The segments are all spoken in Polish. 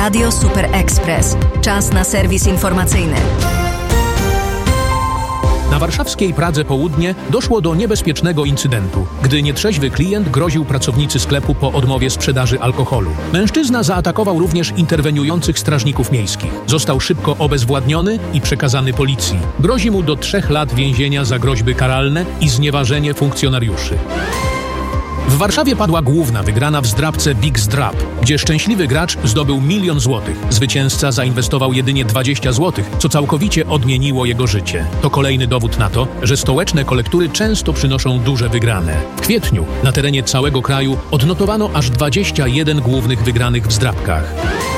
Radio Super Express. Czas na serwis informacyjny. Na warszawskiej Pradze Południe doszło do niebezpiecznego incydentu, gdy nietrzeźwy klient groził pracownicy sklepu po odmowie sprzedaży alkoholu. Mężczyzna zaatakował również interweniujących strażników miejskich. Został szybko obezwładniony i przekazany policji. Grozi mu do 3 lat więzienia za groźby karalne i znieważenie funkcjonariuszy. W Warszawie padła główna wygrana w zdrabce Big Zdrab, gdzie szczęśliwy gracz zdobył 1 000 000 złotych. Zwycięzca zainwestował jedynie 20 złotych, co całkowicie odmieniło jego życie. To kolejny dowód na to, że stołeczne kolektury często przynoszą duże wygrane. W kwietniu na terenie całego kraju odnotowano aż 21 głównych wygranych w zdrabkach.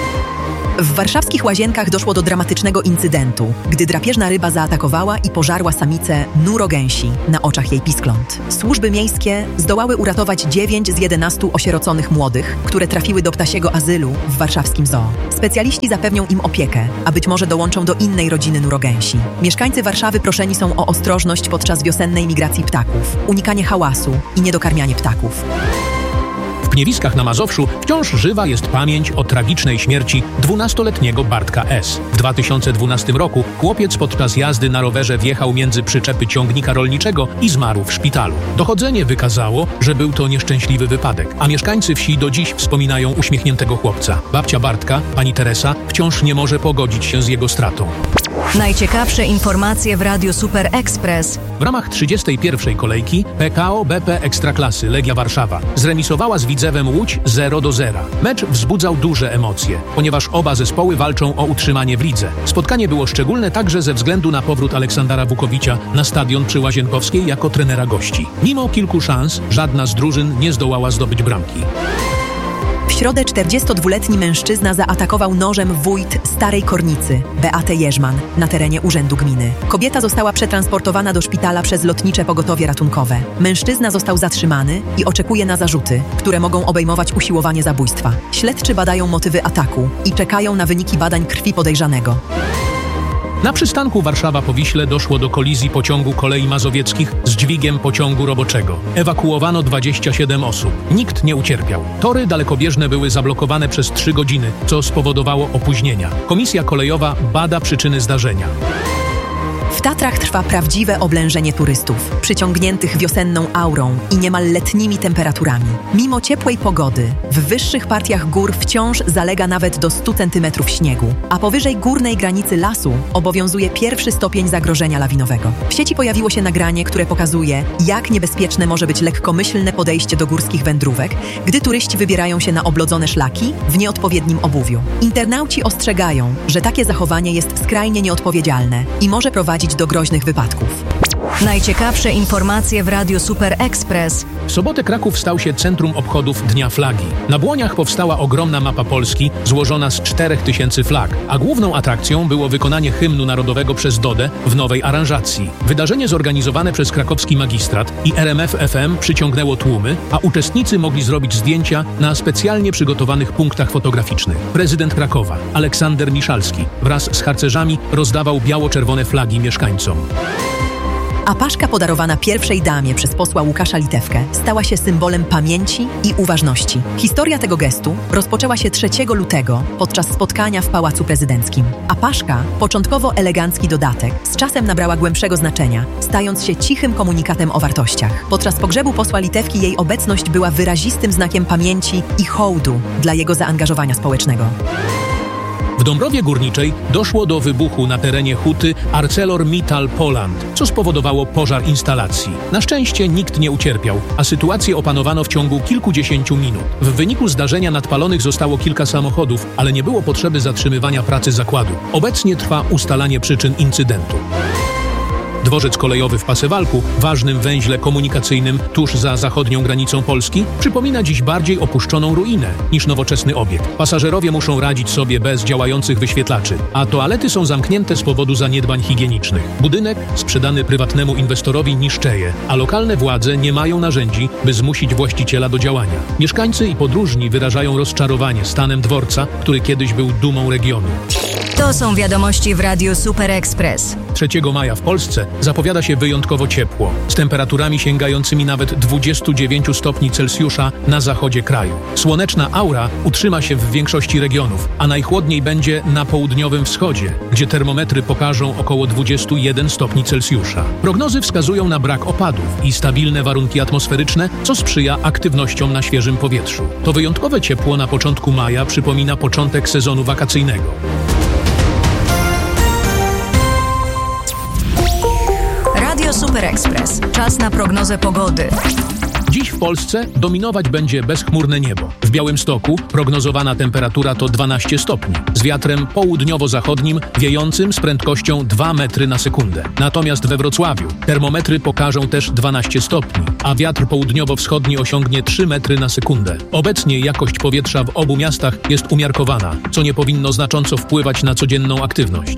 W warszawskich Łazienkach doszło do dramatycznego incydentu, gdy drapieżna ryba zaatakowała i pożarła samicę nurogęsi na oczach jej piskląt. Służby miejskie zdołały uratować 9 z 11 osieroconych młodych, które trafiły do ptasiego azylu w warszawskim zoo. Specjaliści zapewnią im opiekę, a być może dołączą do innej rodziny nurogęsi. Mieszkańcy Warszawy proszeni są o ostrożność podczas wiosennej migracji ptaków, unikanie hałasu i niedokarmianie ptaków. W Pniewiskach na Mazowszu wciąż żywa jest pamięć o tragicznej śmierci 12-letniego Bartka S. W 2012 roku chłopiec podczas jazdy na rowerze wjechał między przyczepy ciągnika rolniczego i zmarł w szpitalu. Dochodzenie wykazało, że był to nieszczęśliwy wypadek, a mieszkańcy wsi do dziś wspominają uśmiechniętego chłopca. Babcia Bartka, pani Teresa, wciąż nie może pogodzić się z jego stratą. Najciekawsze informacje w Radiu Super Express. W ramach 31. kolejki PKO BP Ekstraklasy Legia Warszawa zremisowała z Widzewem Łódź 0-0. Mecz wzbudzał duże emocje, ponieważ oba zespoły walczą o utrzymanie w lidze. Spotkanie było szczególne także ze względu na powrót Aleksandra Wukowicza na stadion przy Łazienkowskiej jako trenera gości. Mimo kilku szans, żadna z drużyn nie zdołała zdobyć bramki. W środę 42-letni mężczyzna zaatakował nożem wójt Starej Kornicy, Beatę Jerzman, na terenie urzędu gminy. Kobieta została przetransportowana do szpitala przez lotnicze pogotowie ratunkowe. Mężczyzna został zatrzymany i oczekuje na zarzuty, które mogą obejmować usiłowanie zabójstwa. Śledczy badają motywy ataku i czekają na wyniki badań krwi podejrzanego. Na przystanku Warszawa-Powiśle doszło do kolizji pociągu kolei mazowieckich z dźwigiem pociągu roboczego. Ewakuowano 27 osób. Nikt nie ucierpiał. Tory dalekobieżne były zablokowane przez 3 godziny, co spowodowało opóźnienia. Komisja kolejowa bada przyczyny zdarzenia. W Tatrach trwa prawdziwe oblężenie turystów, przyciągniętych wiosenną aurą i niemal letnimi temperaturami. Mimo ciepłej pogody, w wyższych partiach gór wciąż zalega nawet do 100 cm śniegu, a powyżej górnej granicy lasu obowiązuje 1. stopień zagrożenia lawinowego. W sieci pojawiło się nagranie, które pokazuje, jak niebezpieczne może być lekkomyślne podejście do górskich wędrówek, gdy turyści wybierają się na oblodzone szlaki w nieodpowiednim obuwiu. Internauci ostrzegają, że takie zachowanie jest skrajnie nieodpowiedzialne i może prowadzić do groźnych wypadków. Najciekawsze informacje w Radiu Super Express. W sobotę Kraków stał się centrum obchodów Dnia Flagi. Na Błoniach powstała ogromna mapa Polski złożona z 4000 flag, a główną atrakcją było wykonanie hymnu narodowego przez Dodę w nowej aranżacji. Wydarzenie zorganizowane przez krakowski magistrat i RMF FM przyciągnęło tłumy, a uczestnicy mogli zrobić zdjęcia na specjalnie przygotowanych punktach fotograficznych. Prezydent Krakowa, Aleksander Miszalski, wraz z harcerzami rozdawał biało-czerwone flagi mieszkańcom. Apaszka podarowana pierwszej damie przez posła Łukasza Litewkę stała się symbolem pamięci i uważności. Historia tego gestu rozpoczęła się 3 lutego podczas spotkania w Pałacu Prezydenckim. Apaszka, początkowo elegancki dodatek, z czasem nabrała głębszego znaczenia, stając się cichym komunikatem o wartościach. Podczas pogrzebu posła Litewki jej obecność była wyrazistym znakiem pamięci i hołdu dla jego zaangażowania społecznego. W Dąbrowie Górniczej doszło do wybuchu na terenie huty ArcelorMittal Poland, co spowodowało pożar instalacji. Na szczęście nikt nie ucierpiał, a sytuację opanowano w ciągu kilkudziesięciu minut. W wyniku zdarzenia nadpalonych zostało kilka samochodów, ale nie było potrzeby zatrzymywania pracy zakładu. Obecnie trwa ustalanie przyczyn incydentu. Dworzec kolejowy w Pasewalku, ważnym węźle komunikacyjnym tuż za zachodnią granicą Polski, przypomina dziś bardziej opuszczoną ruinę niż nowoczesny obiekt. Pasażerowie muszą radzić sobie bez działających wyświetlaczy, a toalety są zamknięte z powodu zaniedbań higienicznych. Budynek sprzedany prywatnemu inwestorowi niszczeje, a lokalne władze nie mają narzędzi, by zmusić właściciela do działania. Mieszkańcy i podróżni wyrażają rozczarowanie stanem dworca, który kiedyś był dumą regionu. To są wiadomości w Radiu Super Express. 3 maja w Polsce zapowiada się wyjątkowo ciepło, z temperaturami sięgającymi nawet 29 stopni Celsjusza na zachodzie kraju. Słoneczna aura utrzyma się w większości regionów, a najchłodniej będzie na południowym wschodzie, gdzie termometry pokażą około 21 stopni Celsjusza. Prognozy wskazują na brak opadów i stabilne warunki atmosferyczne, co sprzyja aktywnościom na świeżym powietrzu. To wyjątkowe ciepło na początku maja przypomina początek sezonu wakacyjnego. Radio Super Express. Czas na prognozę pogody. Dziś w Polsce dominować będzie bezchmurne niebo. W Białymstoku prognozowana temperatura to 12 stopni, z wiatrem południowo-zachodnim wiejącym z prędkością 2 metry na sekundę. Natomiast we Wrocławiu termometry pokażą też 12 stopni, a wiatr południowo-wschodni osiągnie 3 metry na sekundę. Obecnie jakość powietrza w obu miastach jest umiarkowana, co nie powinno znacząco wpływać na codzienną aktywność.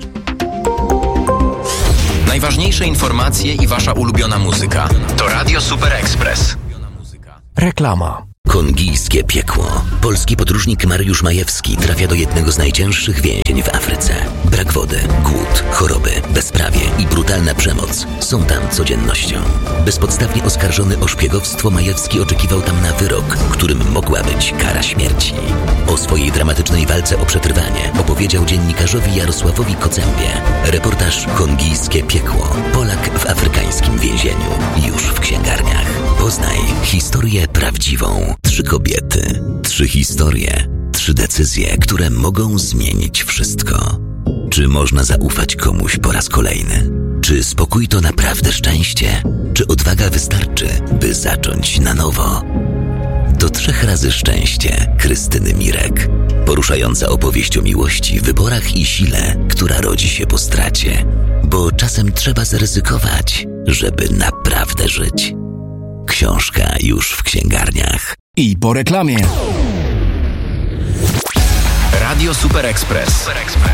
Najważniejsze informacje i wasza ulubiona muzyka to Radio Super Express. Reklama. Kongijskie piekło. Polski podróżnik Mariusz Majewski trafia do jednego z najcięższych więzień w Afryce. Brak wody, głód, choroby, bezprawie i brutalna przemoc są tam codziennością. Bezpodstawnie oskarżony o szpiegowstwo, Majewski oczekiwał tam na wyrok, którym mogła być kara śmierci. O swojej dramatycznej walce o przetrwanie opowiedział dziennikarzowi Jarosławowi Kocembie. Reportaż Kongijskie piekło. Polak w afrykańskim więzieniu. Już w księgarniach. Poznaj historię prawdziwą. 3 kobiety, 3 historie, 3 decyzje, które mogą zmienić wszystko. Czy można zaufać komuś po raz kolejny? Czy spokój to naprawdę szczęście? Czy odwaga wystarczy, by zacząć na nowo? To 3 razy szczęście Krystyny Mirek. Poruszająca opowieść o miłości, wyborach i sile, która rodzi się po stracie. Bo czasem trzeba zaryzykować, żeby naprawdę żyć. Książka już w księgarniach. I po reklamie. Radio Super Express.